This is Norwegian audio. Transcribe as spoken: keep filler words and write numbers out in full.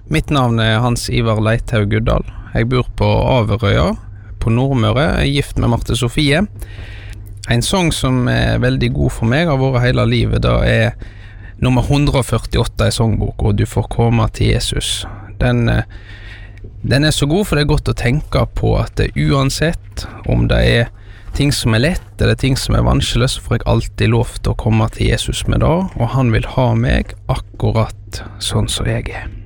Mitt navn er Hans Ivar Leithaug Guddal. Jeg bor på Averøya på Nordmøre, jeg er gift med Marte Sofie. En sang som er veldig god for meg, har vært hele livet, da er nummer one førtiåtte i sangbok, og du får komme til Jesus. Den, den er så god, for det er godt å tenke på at uansett om det er ting som er lett, eller ting som er vanskelig, så får jeg alltid lov til å komme til Jesus med det, og han vil ha meg akkurat sånn som jeg er.